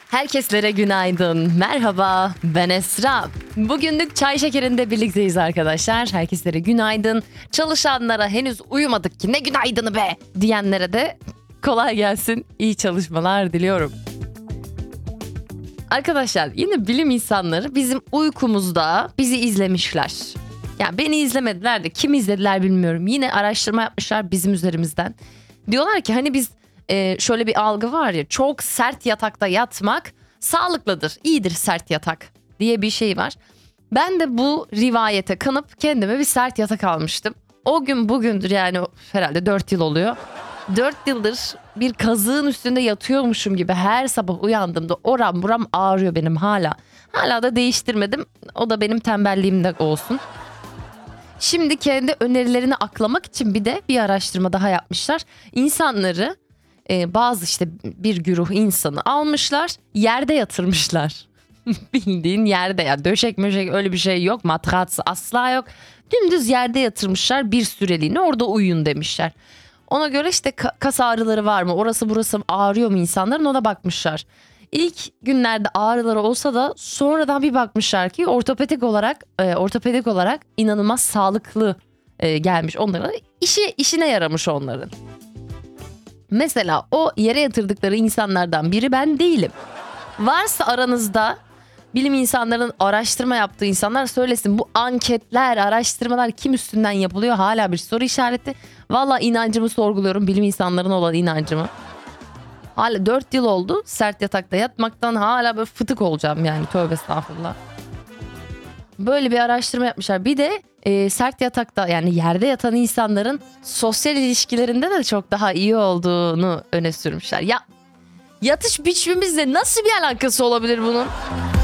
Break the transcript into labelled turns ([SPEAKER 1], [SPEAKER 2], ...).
[SPEAKER 1] Herkeslere günaydın. Merhaba, ben Esra. Bugünlük çay şekerinde birlikteyiz arkadaşlar. Herkeslere günaydın. Çalışanlara henüz uyumadık ki ne günaydını be diyenlere de kolay gelsin. İyi çalışmalar diliyorum. Arkadaşlar yine bilim insanları bizim uykumuzda bizi izlemişler. Yani beni izlemediler de kim izlediler bilmiyorum. Yine araştırma yapmışlar bizim üzerimizden. Diyorlar ki hani biz şöyle bir algı var ya, çok sert yatakta yatmak sağlıklıdır, iyidir sert yatak diye bir şey var. Ben de bu rivayete kanıp kendime bir sert yatak almıştım. O gün bugündür, yani herhalde 4 yıl oluyor. 4 yıldır bir kazığın üstünde yatıyormuşum gibi her sabah uyandığımda oram buram ağrıyor benim hala. Hala da değiştirmedim. O da benim tembelliğimde olsun. Şimdi kendi önerilerini aklamak için bir de bir araştırma daha yapmışlar. İnsanları bazı işte bir güruh insanı almışlar, yerde yatırmışlar. Bildiğin yerde, ya döşek möşek öyle bir şey yok, matrats asla yok. Dümdüz yerde yatırmışlar, bir süreliğine orada uyuyun demişler. Ona göre işte kas ağrıları var mı, orası burası ağrıyor mu insanların, ona bakmışlar. İlk günlerde ağrıları olsa da sonradan bir bakmışlar ki ortopedik olarak inanılmaz sağlıklı gelmiş onlara, işine yaramış onların. Mesela o yere yatırdıkları insanlardan biri ben değilim. Varsa aranızda bilim insanlarının araştırma yaptığı insanlar söylesin, bu anketler, araştırmalar kim üstünden yapılıyor, hala bir soru işareti. Valla inancımı sorguluyorum, bilim insanlarına olan inancımı. Hala 4 yıl oldu sert yatakta yatmaktan, hala böyle fıtık olacağım yani, tövbe estağfurullah. Böyle bir araştırma yapmışlar. Bir de sert yatakta, yani yerde yatan insanların sosyal ilişkilerinde de çok daha iyi olduğunu öne sürmüşler. Ya yatış biçimimizle nasıl bir alakası olabilir bunun?